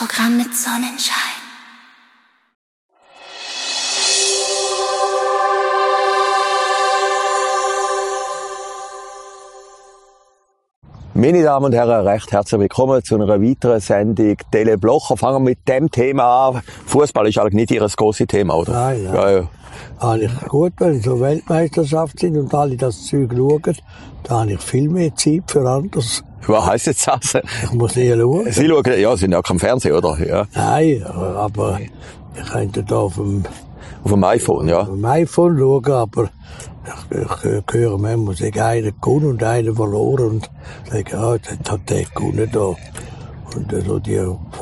Programm mit Sonnenschein. Meine Damen und Herren, recht herzlich willkommen zu einer weiteren Sendung Tele Blocher. Fangen wir mit dem Thema an. Fußball ist eigentlich nicht Ihr grosses Thema, oder? Nein. Ja. Eigentlich gut, wenn so Weltmeisterschaft sind und alle das Zeug schauen, da habe ich viel mehr Zeit für anderes. Was heisst jetzt das? Ich muss nicht schauen. Sie schauen, ja, Sie sind ja kein Fernsehen, oder? Ja. Nein, aber ich könnte da auf dem iPhone, ja. iPhone schauen, aber ich höre manchmal, sagen, einer gewonnen und einer verloren und sage, ja, jetzt hat der gewonnen da. Und so die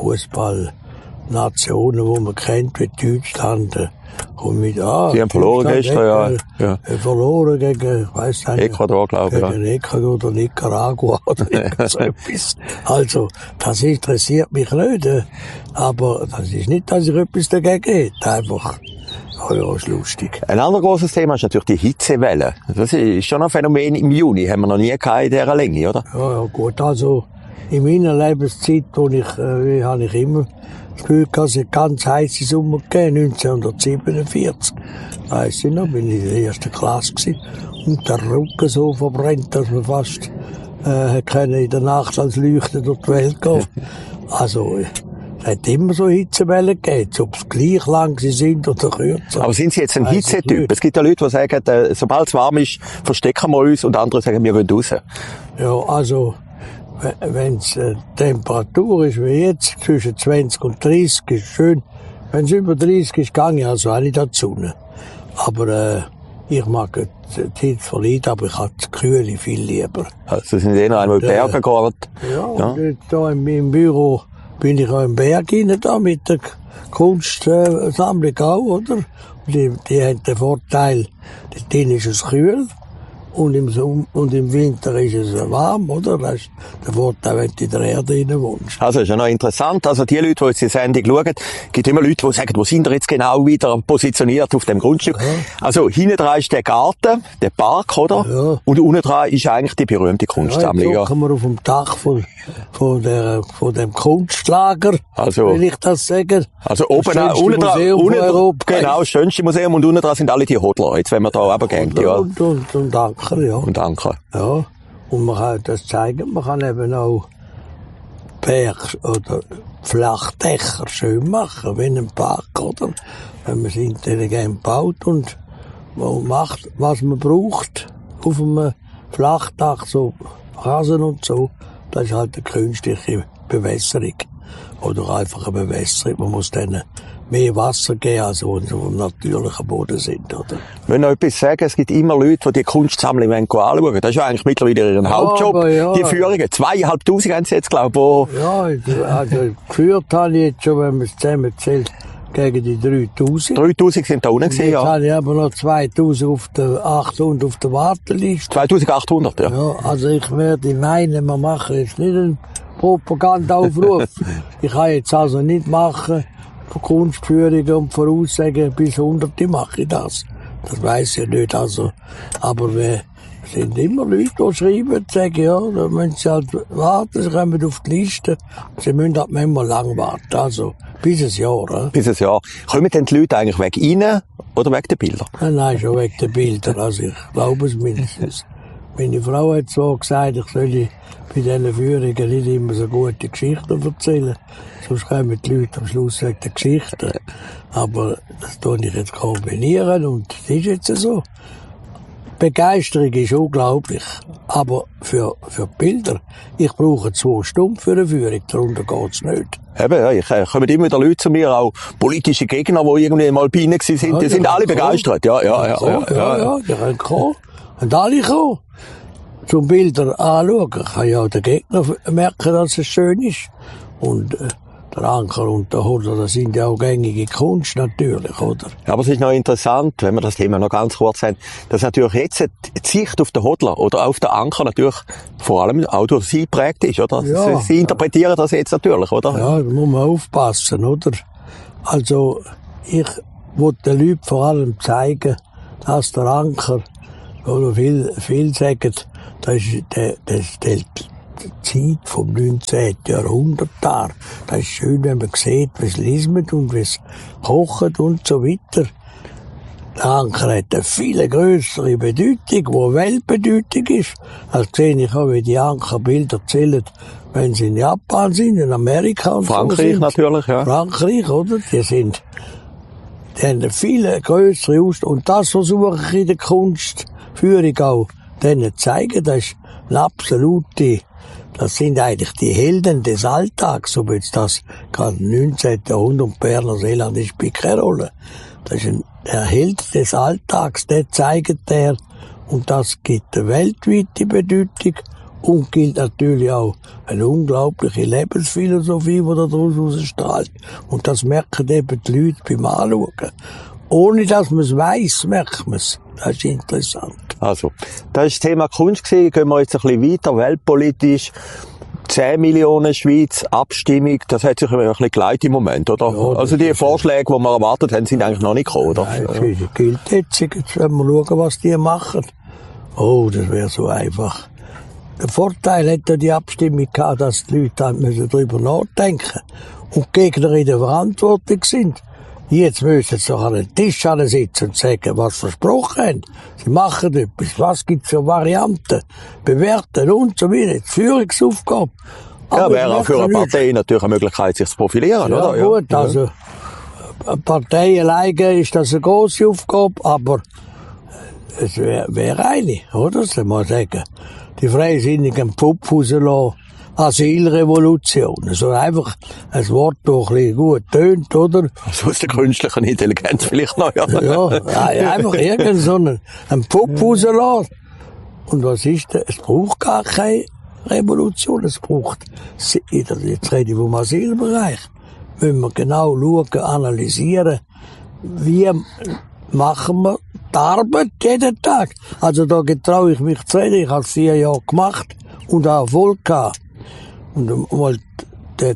Fußballnationen, die man kennt, wie Deutschland, kommen mit an. Sie haben verloren gestern, ja. Verloren gegen, ich weiss nicht. Ecuador, glaube ich. Gegen Ecuador oder Nicaragua oder so etwas. Also, das interessiert mich nicht. Aber das ist nicht, dass ich etwas dagegen hätte. Einfach, ja, ist lustig. Ein anderes grosses Thema ist natürlich die Hitzewelle. Das ist schon ein Phänomen im Juni. Haben wir noch nie gehabt in dieser Länge, oder? Ja, gut. Also, in meiner Lebenszeit, habe ich immer das Gefühl gehabt, es hat ganz heiße Sommer gegeben, 1947. Weiss ich noch, bin ich in der ersten Klasse gewesen. Und der Rücken so verbrennt, dass man fast, in der Nacht als Leuchten durch die Welt gehen. Also, es hat immer so Hitzewellen gegeben, ob es gleich lang sie sind oder kürzer. Aber sind Sie jetzt ein Hitzetyp? Es gibt ja Leute, die sagen, sobald es warm ist, verstecken wir uns, und andere sagen, wir gehen raus. Ja, also, wenn es Temperatur ist wie jetzt, zwischen 20 und 30, ist schön. Wenn es über 30 ist, gehe ich also auch nicht an die Sonne. Aber ich mag die Hitze verleiden, aber ich habe die Kühle viel lieber. Also Sie sind eher einmal in die Berge gegangen. Ja, und da im Büro bin ich auch im Berg rein, da mit der Kunstsammlung auch, oder? Die haben den Vorteil, dort drin ist es kühl. Und im Winter ist es warm, oder? Das ist der Vorteil, wenn du in der Erde rein wohnst. Also, ist ja noch interessant. Also, die Leute, die jetzt die Sendung schauen, gibt immer Leute, die sagen, wo sind ihr jetzt genau wieder positioniert auf dem Grundstück? Ja. Also, hinten dran ist der Garten, der Park, oder? Ja. Und unten dran ist eigentlich die berühmte Kunstsammlung. Ja, jetzt hocken wir auf dem Dach von dem Kunstlager, also, will ich das sagen. Also, oben, unten dran, genau, das schönste Museum, und unten dran sind alle die Hodler. Jetzt, wenn man da runtergehen, ja. Und Anker, ja. Und Anker. Ja. Und man kann das zeigen, man kann eben auch Berg- oder Flachdächer schön machen, wie in einem Park, oder? Wenn man es intelligent baut und man macht, was man braucht, auf einem Flachdach, so Rasen und so, das ist halt eine künstliche Bewässerung. Oder einfach eine Bewässerung. Man muss denen mehr Wasser geben, als auf dem natürlichen Boden sind, oder? Ich will noch etwas sagen, es gibt immer Leute, die die Kunstsammlung anschauen. Das ist ja eigentlich mittlerweile ihren Hauptjob. Ja. Die Führungen. 2'500 haben sie jetzt, glaube ich. Ja, also geführt habe ich jetzt schon, wenn man es zusammenzählt, gegen die 3000. 3000 sind da unten gewesen, Jetzt ja. habe ich aber noch 2800 auf der Warteliste. 2800, ja. Ja, also ich werde meinen, wir machen jetzt nicht einen Propagandaaufruf. Ich kann jetzt also nicht machen, von Kunstführungen und Voraussagen bis 100 mache ich das. Das weiss ich nicht, also. Aber wir sind immer Leute, die schreiben, sagen, ja, da müssen sie halt warten, sie kommen auf die Liste. Sie müssen halt manchmal lang warten, also bis ein Jahr. Bis ein Jahr. Kommen denn die Leute eigentlich wegen Ihnen oder wegen den Bildern? Nein, schon wegen den Bildern, also ich glaube es mindestens. Meine Frau hat zwar gesagt, ich soll bei diesen Führungen nicht immer so gute Geschichten erzählen. Sonst kommen die Leute am Schluss wegen der Geschichten. Aber das tue ich jetzt kombinieren und das ist jetzt so. Begeisterung ist unglaublich. Aber für Bilder, ich brauche 2 Stunden für eine Führung, darunter geht's nicht. Eben, ja, kommen immer wieder Leute zu mir, auch politische Gegner, die irgendwie mal bei Ihnen waren, die sind alle begeistert. Ja, die können kommen. Und alle kommen. Zum Bilder anschauen, kann ja auch der Gegner merken, dass es schön ist. Und der Anker und der Hodler, das sind ja auch gängige Kunst natürlich, oder? Ja, aber es ist noch interessant, wenn wir das Thema noch ganz kurz haben, dass natürlich jetzt die Sicht auf den Hodler oder auf den Anker natürlich vor allem auch durch Sie geprägt ist, oder? Ja. Sie interpretieren das jetzt natürlich, oder? Ja, da muss man aufpassen, oder? Also, ich will den Leuten vor allem zeigen, dass der Anker, oder viel sagen, das ist Zeit vom 19. Jahrhundert da. Das ist schön, wenn man sieht, wie es lismet und wie es kocht und so weiter. Der Anker hat eine viel grössere Bedeutung, die Weltbedeutung ist. Das sehe ich auch, wie die Ankerbilder zählen, wenn sie in Japan sind, in Amerika und Frankreich so sind. natürlich, ja. Frankreich, oder? Die haben eine viel grössere Ausstrahlung. Und das versuche ich in der Kunstführung auch denen zu zeigen. Das ist eine absolute, das sind eigentlich die Helden des Alltags. Ob jetzt das gerade im 19. Jahrhundert und Berner Seeland ist, spielt keine Rolle. Das ist der Held des Alltags, der zeigt der. Und das gibt eine weltweite Bedeutung und gilt natürlich auch eine unglaubliche Lebensphilosophie, die daraus strahlt. Und das merken eben die Leute beim Anschauen. Ohne dass man es weiss, merkt man es. Das ist interessant. Also, das ist das Thema Kunst gewesen. Gehen wir jetzt ein bisschen weiter, weltpolitisch. 10 Millionen Schweiz, Abstimmung, das hat sich ein bisschen geleitet im Moment, oder? Ja, also die Vorschläge, die wir erwartet haben, sind eigentlich noch nicht gekommen, oder? Nein, das gilt jetzt. Jetzt werden wir schauen, was die machen. Oh, das wäre so einfach. Der Vorteil hat ja die Abstimmung gehabt, dass die Leute darüber nachdenken und die Gegner in der Verantwortung sind. Jetzt müssen sie doch an den Tisch sitzen und sagen, was sie versprochen haben. Sie machen etwas. Was gibt es für Varianten? Bewerten und so weiter. Die Führungsaufgabe. Ja, wäre auch für eine Partei natürlich eine Möglichkeit, sich zu profilieren, ja, oder? Gut, also, eine Partei alleine ist das eine grosse Aufgabe, aber es wäre eine, oder? Soll man sagen. Die Freisinnigen Pfupf rauslassen. Asylrevolution. So einfach ein Wort, das ein bisschen gut tönt, oder? Also aus der künstlichen Intelligenz vielleicht noch, ja. Ja, einfach irgend so einen Pfupf rauslassen. Und was ist das? Es braucht gar keine Revolution. Es braucht, jetzt rede ich vom Asylbereich, müssen wir genau schauen, analysieren, wie machen wir die Arbeit jeden Tag. Also da getraue ich mich zu reden. Ich habe es 4 Jahre gemacht und auch Erfolg gehabt. Und mal die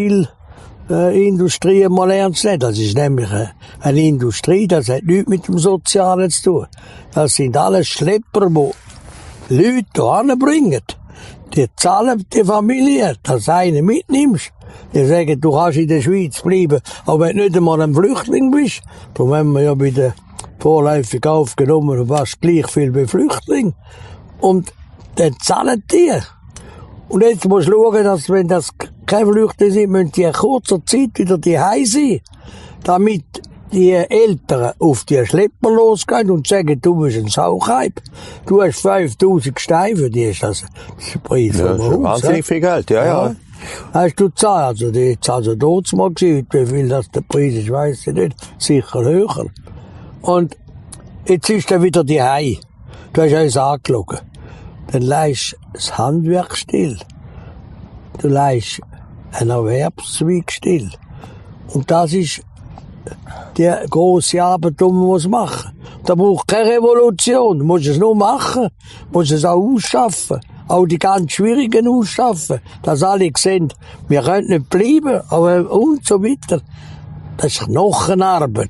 Asylindustrie mal ernst nehmen. Das ist nämlich eine Industrie, das hat nichts mit dem Sozialen zu tun. Das sind alles Schlepper, die Leute hier hinbringen. Die zahlen die Familie, dass du einen mitnimmst. Die sagen, du kannst in der Schweiz bleiben, aber wenn du nicht einmal ein Flüchtling bist. Darum haben wir ja bei den vorläufig aufgenommen fast gleich viel wie Flüchtling. Und dann zahlen die. Und jetzt musst du schauen, dass, wenn das keine Flüchtlinge sind, müssen die in kurzer Zeit wieder daheim sein, damit die Eltern auf die Schlepper losgehen und sagen, du bist ein Sauchheib. Du hast 5000 Steine, für die ist das der Preis ja, vom Haus. Wahnsinnig viel Geld, ja. Hast du gezahlt? Also, die hat also dort mal gesehen, wie viel das der Preis ist, weiss ich nicht. Sicher höher. Und jetzt ist er wieder daheim. Du hast alles angeschaut. Dann leihst das Handwerk still. Du leihst einen Erwerbszweig still. Und das ist die grosse Arbeit, die man machen muss. Da braucht keine Revolution. Du musst es nur machen. Du musst es auch ausschaffen. Auch die ganz schwierigen ausschaffen. Dass alle sehen, wir können nicht bleiben, aber und so weiter. Das ist Knochenarbeit.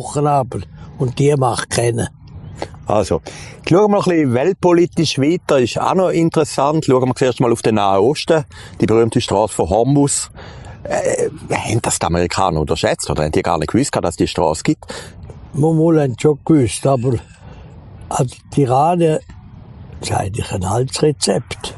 Und die macht keiner. Also, schauen wir noch ein bisschen weltpolitisch weiter, ist auch noch interessant. Schauen wir zuerst mal auf den Nahen Osten, die berühmte Straße von Hormuz. Haben das die Amerikaner unterschätzt, oder haben die gar nicht gewusst, dass es die Straße gibt? Mal haben schon gewusst, aber also die Iraner, das ist eigentlich ein altes Rezept,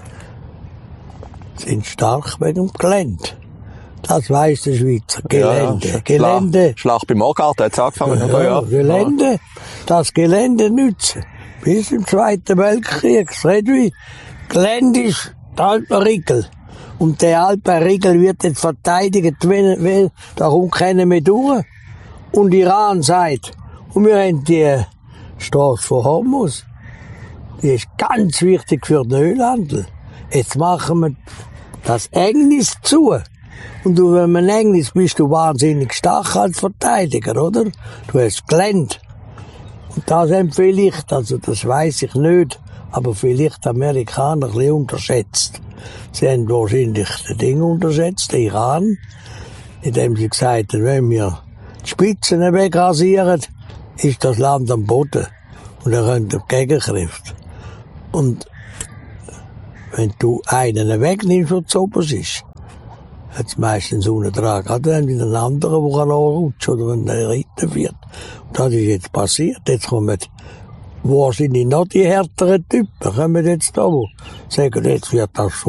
sind stark wegen dem Gelände. Das weiss der Schweizer. Gelände. Ja, Gelände. Schlacht bei Morgarten hat es angefangen, oder? Ja, Gelände. Das Gelände nützen. Bis im Zweiten Weltkrieg. Gelände ist der Alpenriegel. Und der Alpenriegel wird jetzt verteidigt, wenn da kommt keiner mehr durch. Und Iran sagt, und wir haben die Straße von Hormuz. Die ist ganz wichtig für den Ölhandel. Jetzt machen wir das Engnis zu. Und du, wenn man Englis bist, du wahnsinnig stark als Verteidiger, oder? Du hast Gelände. Und das empfehle ich, also das weiss ich nicht, aber vielleicht die Amerikaner ein bisschen unterschätzt. Sie haben wahrscheinlich das Ding unterschätzt, den Iran, indem sie gesagt haben, wenn wir die Spitzen wegrasieren, ist das Land am Boden. Und dann kommt die Gegenkräfte. Und wenn du einen wegnimmst, der zu oben ist, hat es meistens unten dran. Gerade dann wieder einen anderen, der anrutscht oder wenn der reiten wird. Und das ist jetzt passiert. Jetzt kommen wahrscheinlich noch die härteren Typen, kommen jetzt da, wo sagen, jetzt wird das